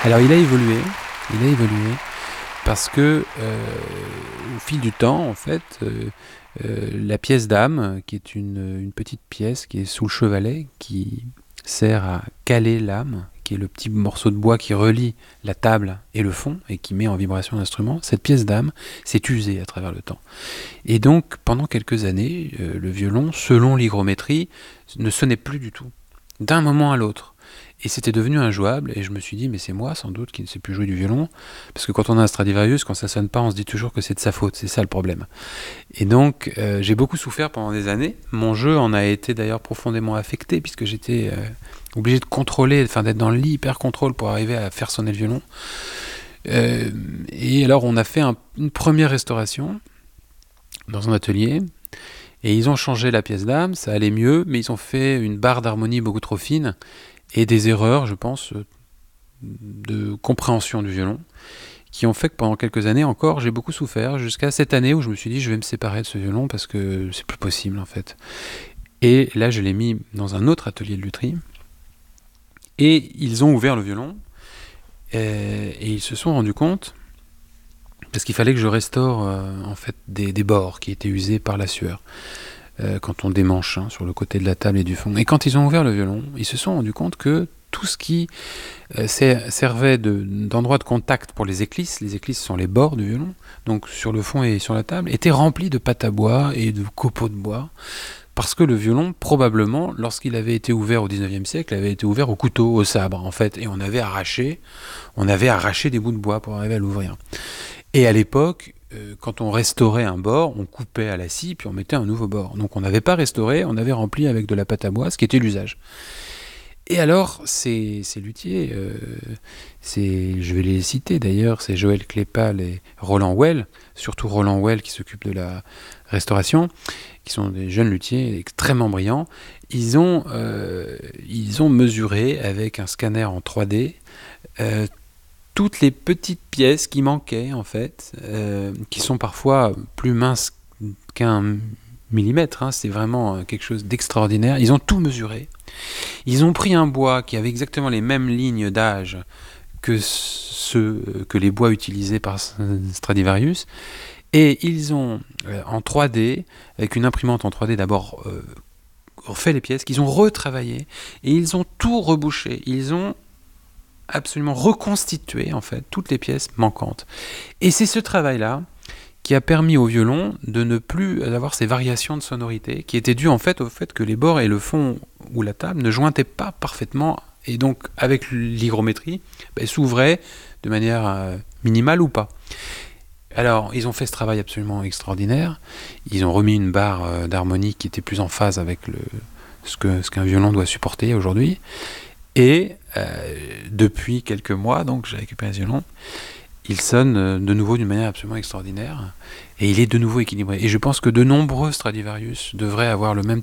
Alors il a évolué parce que au fil du temps, en fait, la pièce d'âme, qui est une petite pièce qui est sous le chevalet, qui sert à caler l'âme, qui est le petit morceau de bois qui relie la table et le fond et qui met en vibration l'instrument, cette pièce d'âme s'est usée à travers le temps. Et donc, pendant quelques années, le violon, selon l'hygrométrie, ne sonnait plus du tout, d'un moment à l'autre. Et c'était devenu injouable, et je me suis dit, mais c'est moi sans doute qui ne sais plus jouer du violon, parce que quand on a un Stradivarius, quand ça sonne pas, on se dit toujours que c'est de sa faute, c'est ça le problème. Et donc, j'ai beaucoup souffert pendant des années. Mon jeu en a été d'ailleurs profondément affecté, puisque j'étais obligé de contrôler, enfin d'être dans l'hyper-contrôle pour arriver à faire sonner le violon. Et alors, on a fait une première restauration dans un atelier, et ils ont changé la pièce d'âme, ça allait mieux, mais ils ont fait une barre d'harmonie beaucoup trop fine, et des erreurs, je pense, de compréhension du violon, qui ont fait que pendant quelques années encore, j'ai beaucoup souffert, jusqu'à cette année où je me suis dit, je vais me séparer de ce violon, parce que c'est plus possible, en fait. Et là, je l'ai mis dans un autre atelier de lutherie, et ils ont ouvert le violon, et ils se sont rendus compte, parce qu'il fallait que je restaure, en fait, des bords qui étaient usés par la sueur. Quand on démanche sur le côté de la table et du fond. Et quand ils ont ouvert le violon, ils se sont rendus compte que tout ce qui servait d'endroit de contact pour les éclisses sont les bords du violon, donc sur le fond et sur la table, était rempli de pâte à bois et de copeaux de bois, parce que le violon, probablement, lorsqu'il avait été ouvert au 19e siècle, avait été ouvert au couteau, au sabre, en fait, et on avait arraché des bouts de bois pour arriver à l'ouvrir. Et à l'époque, quand on restaurait un bord, on coupait à la scie, puis on mettait un nouveau bord. Donc on n'avait pas restauré, on avait rempli avec de la pâte à bois, ce qui était l'usage. Et alors, ces luthiers, je vais les citer d'ailleurs, c'est Joël Clépal et Roland Well, surtout Roland Well qui s'occupe de la restauration, qui sont des jeunes luthiers extrêmement brillants. Ils ont mesuré avec un scanner en 3D toutes les petites pièces qui manquaient, en fait, qui sont parfois plus minces qu'un millimètre, c'est vraiment quelque chose d'extraordinaire. Ils ont tout mesuré. Ils ont pris un bois qui avait exactement les mêmes lignes d'âge que les bois utilisés par Stradivarius, et ils ont, en 3D, avec une imprimante en 3D d'abord, refait les pièces, qu'ils ont retravaillé, et ils ont tout rebouché. Ils ont absolument reconstituer en fait toutes les pièces manquantes. Et c'est ce travail-là qui a permis au violon de ne plus avoir ces variations de sonorité qui étaient dues en fait au fait que les bords et le fond ou la table ne jointaient pas parfaitement, et donc avec l'hygrométrie s'ouvraient de manière minimale ou pas. Alors ils ont fait ce travail absolument extraordinaire, ils ont remis une barre d'harmonie qui était plus en phase avec ce qu'un violon doit supporter aujourd'hui. Et depuis quelques mois, donc j'ai récupéré ce violon, il sonne de nouveau d'une manière absolument extraordinaire, et il est de nouveau équilibré. Et je pense que de nombreux Stradivarius devraient avoir le même